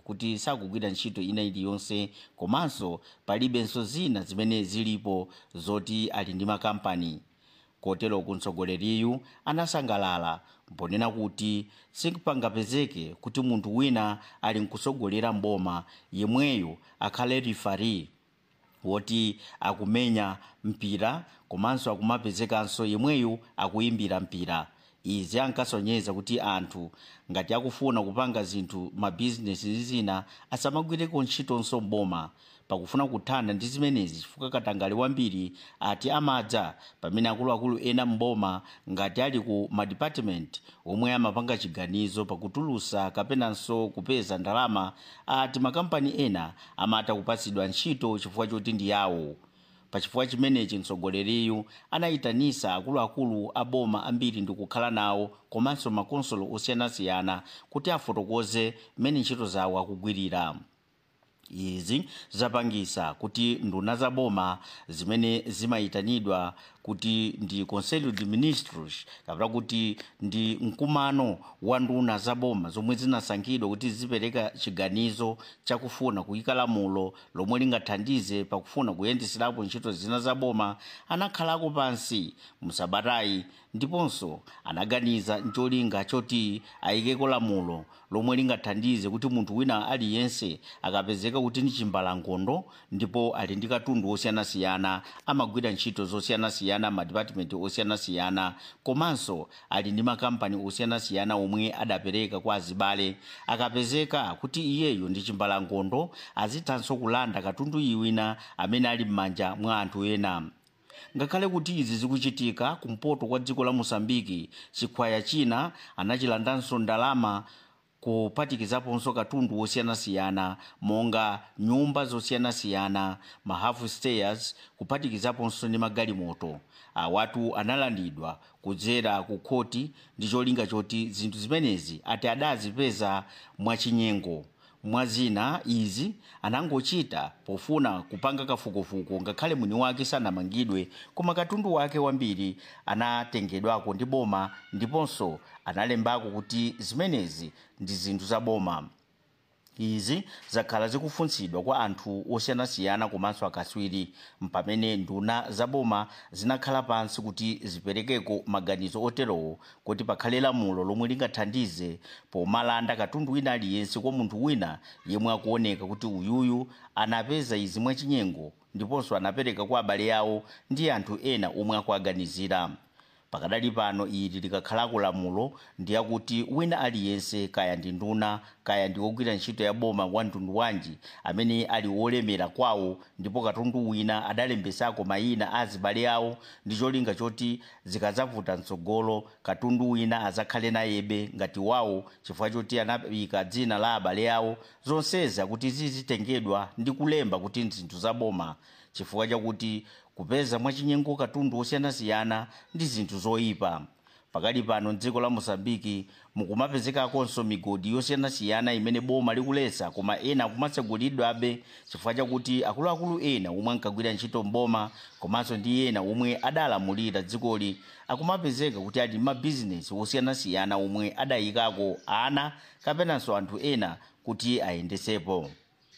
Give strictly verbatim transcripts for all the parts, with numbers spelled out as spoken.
kuti sakugwira ntchito ina iliyonse komanso palibenso zina zimene zilipo zoti ali ndi makampani. Kotero kumtsogoleriyu anasangalala ponena kuti sikupangapezeke kuti munthu wina ali nkusogolera mboma yemweyo akhale referee woti akumenya mpira komanso akumapezekanso yemweyo akuimbira mpira. Izi ankasonyeza kuti anthu ngati akufuna kupanga zinthu mabizinesi zina asamagwireko ntchitonso mboma pakufuna kuthana ndi zimenezi, chifukwa katangale wambiri ati amadza pamene akuluakulu ena mboma ngati ali ku madepartment omwe amapanga chiganizo pakutulusa kapenanso kupeza ndalama, ati makampani ena amata kupatsidwa ntchito chifukwa choti ndi yawo. Pachifukwa chimenechi mtsogoleriyu anayitanisa akuluakulu aboma ambiri ndi kukhala nawo komanso makonsolo osiyanasiyana kuti afotokoze mmene ntchito zawo akugwirira. Izi zapangisa kuti nduna za boma zimene zimayitanidwa kuti ndi Conselho de Ministros kapena kuti ndi mkumano wa nduna za boma zomwe zinasankhidwa kuti zipereka chiganizo chakufuna kuyika lamulo lomwe lingathandize pakufuna kuyendeserapo ntchito zina za boma, anakhalako pansi msabatayi ndiponso anaganiza ncholinga choti ayikeko lamulo lomwe lingathandize kuti munthu wina aliyense akapezeka kuti ndi chimbalangondo ndipo ali ndi katundu osiyanasiyana, amagwira ntchito zosiyanasiyana madepartment osiyanasiyana komanso ali ndi makampani osiyanasiyana omwe adapereka kwa azibale, akapezeka kuti iyeyo ndi chimbalangondo azithanso kulanda katundu iwina amene ali m'manja mwa anthu ena. Ngakhale kuti izi zikuchitika kumpoto kwa dziko la Mosambiki, chikhwaya china anachilandanso ndalama kupatikizaponso katundu osiyanasiyana monga nyumba zosiyanasiyana, ma half stairs, kupatikizaponso ndi magalimoto. Awatu analandidwa kudzera ku khoti ndi cholinga choti zinthu zimenezi ati adazipeza mwachinyengo. Mwazina izi anangochita pofuna kupanga kafukufuku ngakhale mwini wake sanamangidwe, koma katundu wake wambiri anatengedwako ndi boma ndiponso analembako kuti zimenezi ndi zinthu za boma. Izi zakhala zikufunsidwa kwa anthu osiyanasiyana komanso akaswiri mpamene nduna za boma zinakhala pansi kuti ziperekeko maganizo oterowo kuti pakhale lamulo lomwe lingathandize pomalanda katundu wina aliyense kwa munthu wina yemwe akuoneka kuti uyuyu anapeza izi mwachinyengo ndiponso anapereka kwa abale yawo ndi anthu ena omwe akuaganizira. Pakadali pano ili likakhalako lamulo ndi akuti wina aliyense kaya ndi nduna kaya ndi ogwira ntchito ya boma wa mtundu wanji amene ali olemera kwawo ndipo katundu wina adalembesako mayina azibale yawo ndi cholinga choti zikazavuta mtsogolo katundu wina azakhale nayebe ngati wawo chifukwa choti anapika dzina la abale yawo, zonseza kuti zizitengedwa ndi kulemba kuti zinthu za boma chifukwa chakuti kupeza mwachinyengo katundu osiyanasiyana ndi zinthu zoyipa. Pakali pano dziko la Mosambiki mukumapezekakonso migodi yosiyanasiyana imene boma likulesa koma ena akumatsegulidwabe chifukwa chakuti akuluakulu ena omwe ankagwira ntchito mboma komanso ndi ena omwe adalamulira dzikoli akumapezeka kuti ali mabizinesi osiyanasiyana omwe adayikako ana kapenanso anthu ena kuti ayendesepo.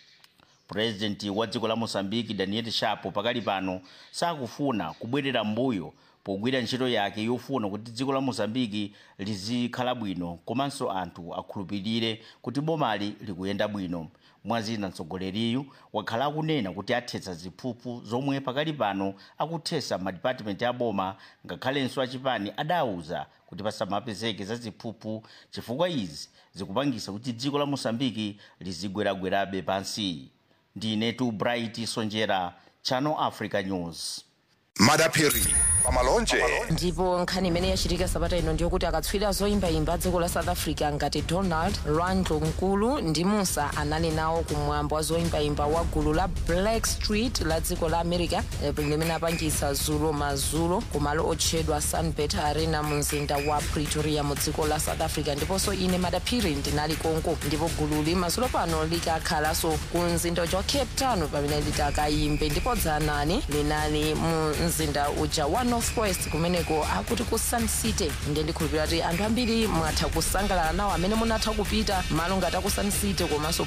President wa dziko la Mosambiki Daniel Chapo pakali pano sakufuna kubwerera mbuyo pogwira ntchito yake yofuna kuti dziko la Mosambiki lizikhala bwino komanso anthu akhulupirire kuti bomali likuyenda bwino. Mwazina mtsogoleriyu wakhala akunena kuti athetsa ziphuphu zomwe pakali pano akuthesa madepartment ya boma ngakhalenso achipani adauza kuti pasamapezeke za ziphuphu chifukwa izi zikupangisa kuti dziko la Mosambiki lizigweragwerabe pansi. Ndinetu Bright Sonjera, Channel Africa News. Madapiri pamalonje ndipo nkhani imene yachitika sabata ino ndiyo kuti akatswiri zoyimbayimba dziko la South Africa ngati Donald Randlo Nkulu ndi Musa anali nawo kumwambo wa zoyimbayimba wa gulu la Black Street la dziko la America limene apangisa Zulo Mazulo kumalo otchedwa Sunbet Arena mu mzinda wa Pretoria mu dziko la South Africa. Ndiponso ine Madapiri ndinali konko ndipo gulu limazulo pano likakhalanso ku mzinda wa Cape Town pamene litakayimbe ndipo dzanani linali mu mzinda uja wa North West kumeneko akuti ku Sun City. Ndiye ndikhulupirira kuti anthu ambiri mwatha kusangalala nawo amene munatha kupita malo ngati ku Sun City komanso